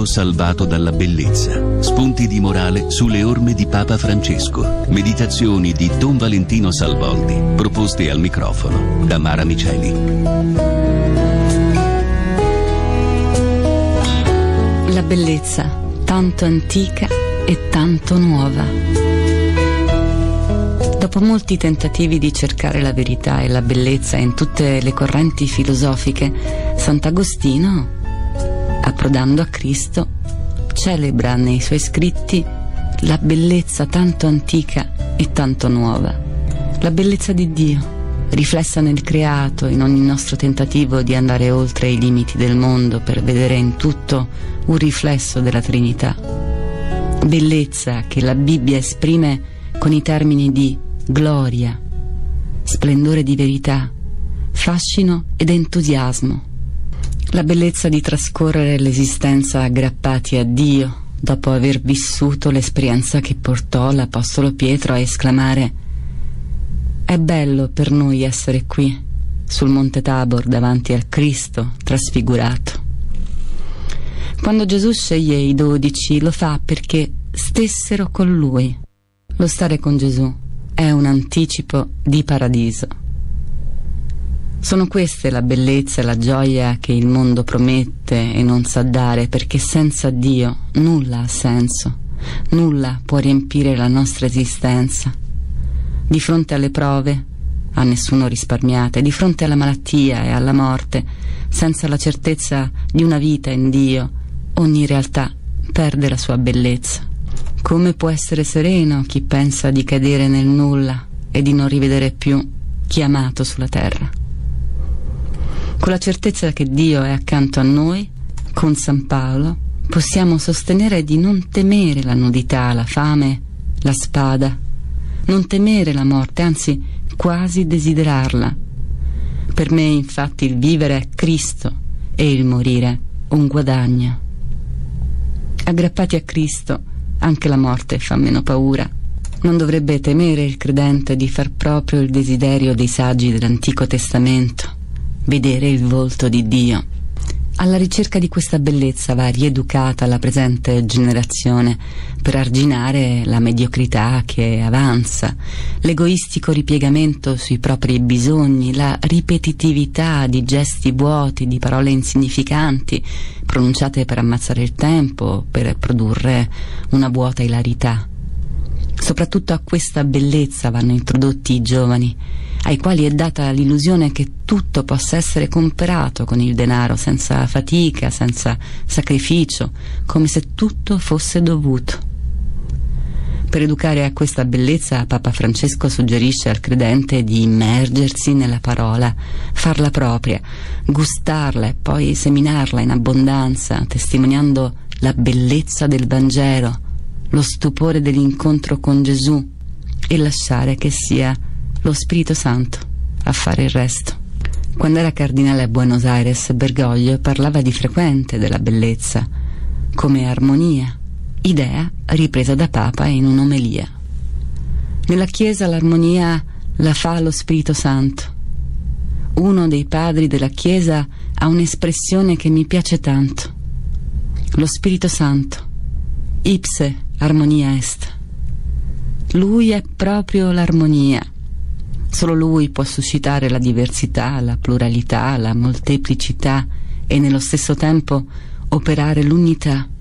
salvato dalla bellezza. Spunti di morale sulle orme di Papa Francesco. Meditazioni di Don Valentino Salvoldi, proposte al microfono da Mara Miceli. La bellezza, tanto antica e tanto nuova. Dopo molti tentativi di cercare la verità e la bellezza in tutte le correnti filosofiche, Sant'Agostino, approdando a Cristo, celebra nei suoi scritti la bellezza tanto antica e tanto nuova, la bellezza di Dio, riflessa nel creato, in ogni nostro tentativo di andare oltre i limiti del mondo per vedere in tutto un riflesso della Trinità. Bellezza che la Bibbia esprime con i termini di gloria, splendore di verità, fascino ed entusiasmo. La bellezza di trascorrere l'esistenza aggrappati a Dio, dopo aver vissuto l'esperienza che portò l'Apostolo Pietro a esclamare: «È bello per noi essere qui, sul Monte Tabor, davanti al Cristo trasfigurato». Quando Gesù sceglie i 12, lo fa perché stessero con Lui. Lo stare con Gesù è un anticipo di paradiso. Sono queste la bellezza e la gioia che il mondo promette e non sa dare, perché senza Dio nulla ha senso, nulla può riempire la nostra esistenza. Di fronte alle prove, a nessuno risparmiate, di fronte alla malattia e alla morte, senza la certezza di una vita in Dio, ogni realtà perde la sua bellezza. Come può essere sereno chi pensa di cadere nel nulla e di non rivedere più chi ha amato sulla terra? Con la certezza che Dio è accanto a noi, con San Paolo, possiamo sostenere di non temere la nudità, la fame, la spada, non temere la morte, anzi quasi desiderarla. Per me, infatti, il vivere è Cristo e il morire un guadagno. Aggrappati a Cristo, anche la morte fa meno paura. Non dovrebbe temere il credente di far proprio il desiderio dei saggi dell'Antico Testamento, vedere il volto di Dio. Alla ricerca di questa bellezza va rieducata la presente generazione per arginare la mediocrità che avanza, l'egoistico ripiegamento sui propri bisogni, la ripetitività di gesti vuoti, di parole insignificanti, pronunciate per ammazzare il tempo, per produrre una vuota ilarità. Soprattutto a questa bellezza vanno introdotti i giovani, ai quali è data l'illusione che tutto possa essere comperato con il denaro, senza fatica, senza sacrificio, come se tutto fosse dovuto. Per educare a questa bellezza, Papa Francesco suggerisce al credente di immergersi nella parola, farla propria, gustarla e poi seminarla in abbondanza, testimoniando la bellezza del Vangelo, lo stupore dell'incontro con Gesù, e lasciare che sia lo Spirito Santo a fare il resto. Quando era cardinale a Buenos Aires, Bergoglio parlava di frequente della bellezza come armonia, idea ripresa da Papa in un'omelia. Nella Chiesa l'armonia la fa lo Spirito Santo. Uno dei padri della Chiesa ha un'espressione che mi piace tanto: lo Spirito Santo, ipse armonia est. Lui è proprio l'armonia. Solo Lui può suscitare la diversità, la pluralità, la molteplicità e nello stesso tempo operare l'unità.